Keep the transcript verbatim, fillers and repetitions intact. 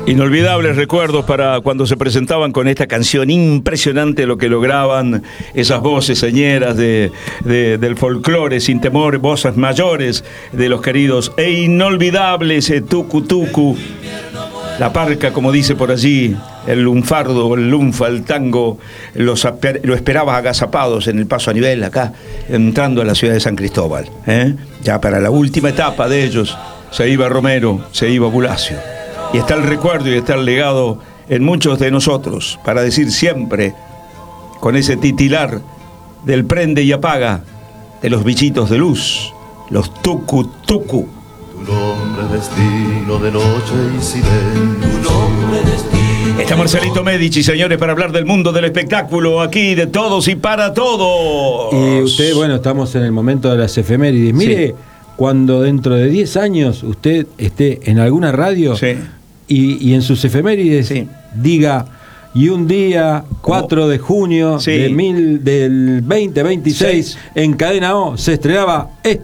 Inolvidables recuerdos para cuando se presentaban con esta canción, impresionante lo que lograban esas voces señeras de, de, del folclore, sin temor, voces mayores de los queridos e inolvidables eh, Tucu Tucu, la parca, como dice por allí, el lunfardo, el lunfa, el tango, los, lo esperabas agazapados en el paso a nivel acá, entrando a la ciudad de San Cristóbal. ¿eh? Ya para la última etapa de ellos se iba Romero, se iba Bulacio. Y está el recuerdo y está el legado en muchos de nosotros, para decir siempre, con ese titilar del prende y apaga, de los bichitos de luz, los tucu tucu. Tu nombre destino de noche y silencio. Tu nombre destino. Está Marcelito Medici, señores, para hablar del mundo del espectáculo, aquí de todos y para todos. Y usted, bueno, estamos en el momento de las efemérides. Mire, sí. Cuando dentro de diez años usted esté en alguna radio, sí. y, y en sus efemérides, sí. diga, y un día, cuatro de junio, sí. de mil, del veinte veintiséis, sí. en Cadena O se estrenaba este